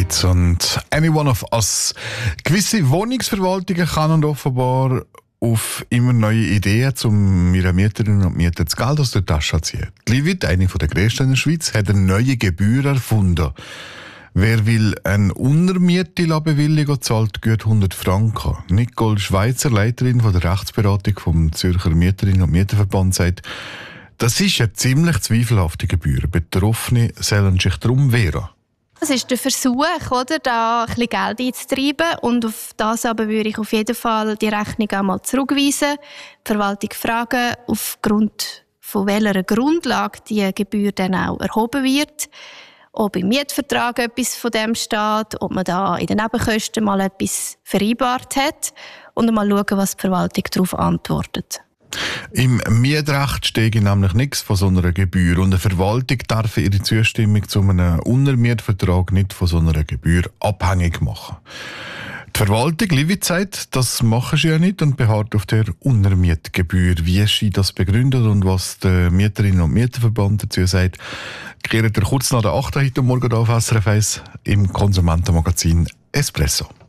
Lights und Any One of Us. Gewisse Wohnungsverwaltungen können offenbar auf immer neue Ideen, um ihren Mieterinnen und Mietern das Geld aus der Tasche zu ziehen. Die Livit, eine der grössten in der Schweiz, hat eine neue Gebühr erfunden. Wer will eine Untermiete bewilligen, zahlt gut 100 Franken. Nicole Schweizer, Leiterin von der Rechtsberatung vom Zürcher Mieterinnen und Mieterverband, sagt, das ist eine ziemlich zweifelhafte Gebühr. Betroffene sollen sich darum wehren. Das ist der Versuch, oder, da ein bisschen Geld einzutreiben. Und auf das aber würde ich auf jeden Fall die Rechnung einmal zurückweisen. Die Verwaltung fragen, aufgrund von welcher Grundlage die Gebühr dann auch erhoben wird. Ob im Mietvertrag etwas von dem steht, ob man da in den Nebenkosten mal etwas vereinbart hat. Und mal schauen, was die Verwaltung darauf antwortet. Im Mietrecht steht nämlich nichts von so einer Gebühr und eine Verwaltung darf ihre Zustimmung zu einem Untermietvertrag nicht von so einer Gebühr abhängig machen. Die Verwaltung, Livit, sagt, das machen sie ja nicht und beharrt auf der Untermietgebühr. Wie sie das begründet und was der Mieterinnen- und Mieterverband dazu sagt, klärt ihr kurz nach der 8. heute Morgen auf SRF 1 im Konsumentenmagazin Espresso.